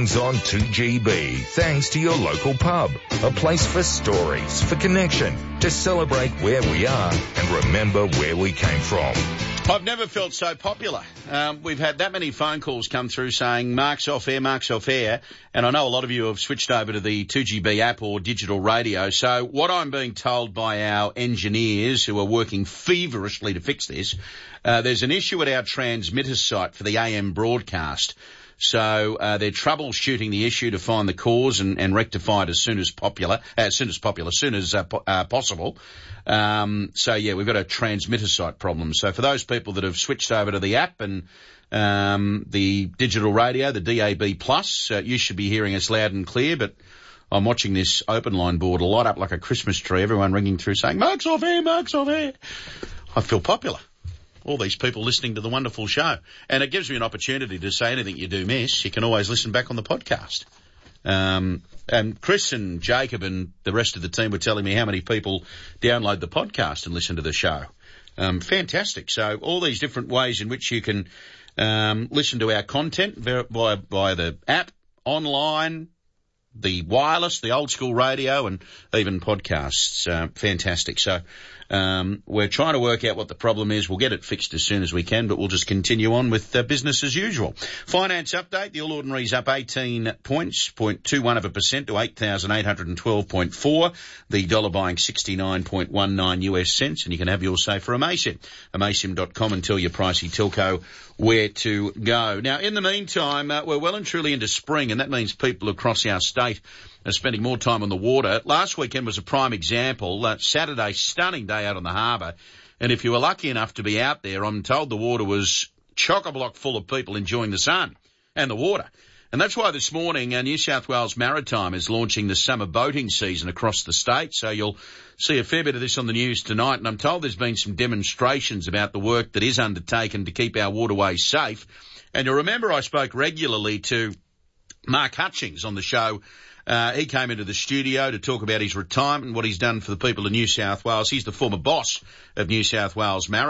mornings on 2GB, thanks to your local pub. A place for stories, for connection, to celebrate where we are and remember where we came from. I've never felt so popular. We've had that many phone calls come through saying, Mark's off air, and I know a lot of you have switched over to the 2GB app or digital radio. So what I'm being told by our engineers who are working feverishly to fix this, there's an issue at our transmitter site for the AM broadcast. So they're troubleshooting the issue to find the cause and rectify it as soon as possible. So yeah, we've got a transmitter site problem. So for those people that have switched over to the app and the digital radio, the DAB+, you should be hearing us loud and clear. But I'm watching this open line board light up like a Christmas tree. Everyone ringing through saying, Mark's off air, Mark's off air. I feel popular. All these people listening to the wonderful show. And it gives me an opportunity to say anything you do miss, you can always listen back on the podcast. And Chris and Jacob and the rest of the team were telling me how many people download the podcast and listen to the show. Fantastic. So all these different ways in which you can listen to our content via the app, online, the wireless, the old school radio, and even podcasts. Fantastic. So we're trying to work out what the problem is. We'll get it fixed as soon as we can, but we'll just continue on with business as usual. Finance update. The All Ordinary's up 18 points, 0.21% to 8,812.4. The dollar buying 69.19 US cents, and you can have your say for Amaysim. Amaysim.com and tell your pricey telco where to go. Now, in the meantime, we're well and truly into spring, and that means people across our state are spending more time on the water. Last weekend was a prime example. Saturday, stunning day out on the harbour. And if you were lucky enough to be out there, I'm told the water was chock-a-block full of people enjoying the sun and the water. And that's why this morning New South Wales Maritime is launching the summer boating season across the state. So you'll see a fair bit of this on the news tonight. And I'm told there's been some demonstrations about the work that is undertaken to keep our waterways safe. And you'll remember I spoke regularly to Mark Hutchings on the show. He came into the studio to talk about his retirement and what he's done for the people of New South Wales. He's the former boss of New South Wales Maritime.